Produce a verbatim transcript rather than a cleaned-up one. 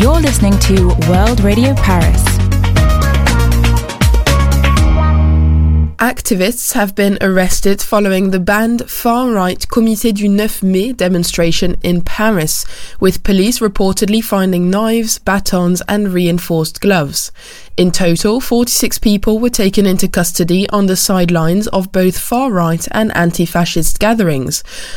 You're listening to World Radio Paris. Activists have been arrested following the banned far-right Comité du neuf mai demonstration in Paris, with police reportedly finding knives, batons and reinforced gloves. In total, forty-six people were taken into custody on the sidelines of both far-right and anti-fascist gatherings.